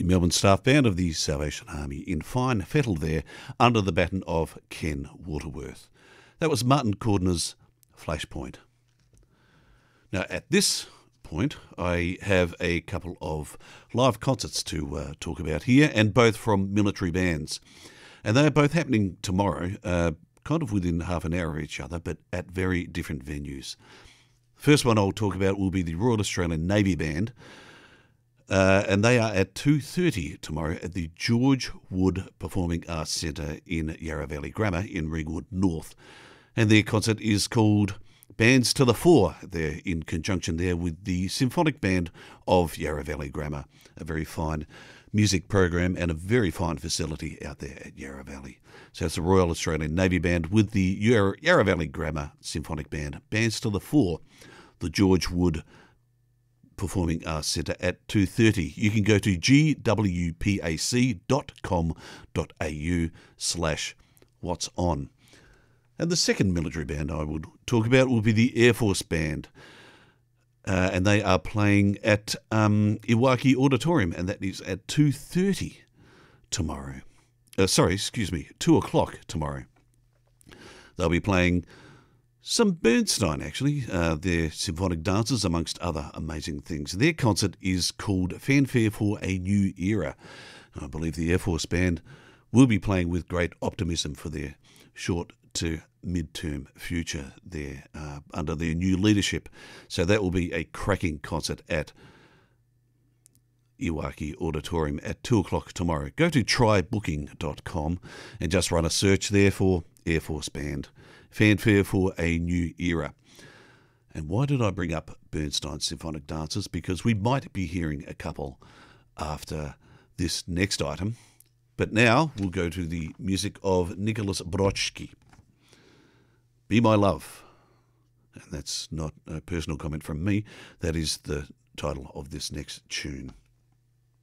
Melbourne Staff Band of the Salvation Army in fine fettle there under the baton of Ken Waterworth. That was Martin Cordner's Flashpoint. Now at this point I have a couple of live concerts to talk about here, and both from military bands. And they are both happening tomorrow, kind of within half an hour of each other, but at very different venues. First one I'll talk about will be the Royal Australian Navy Band, and they are at 2:30 tomorrow at the George Wood Performing Arts Centre in Yarra Valley Grammar in Ringwood North. And their concert is called Bands to the Fore. They're in conjunction there with the Symphonic Band of Yarra Valley Grammar, a very fine music program and a very fine facility out there at Yarra Valley. So it's the Royal Australian Navy Band with the Yarra Valley Grammar Symphonic Band, Bands to the Fore, the George Wood Performing Arts Centre at 2:30. You can go to gwpac.com.au/what's on. And the second military band I would talk about will be the Air Force Band. And they are playing at Iwaki Auditorium, and that is at 2:30 tomorrow. 2 o'clock tomorrow. They'll be playing some Bernstein, actually, their symphonic dancers, amongst other amazing things. Their concert is called Fanfare for a New Era. I believe the Air Force Band will be playing with great optimism for their short to mid-term future there under their new leadership. So that will be a cracking concert at Iwaki Auditorium at 2 o'clock tomorrow. Go to trybooking.com and just run a search there for Air Force Band, Fanfare for a New Era. And why did I bring up Bernstein Symphonic Dancers? Because we might be hearing a couple after this next item. But now we'll go to the music of Nicholas Brodsky. Be My Love. And that's not a personal comment from me. That is the title of this next tune.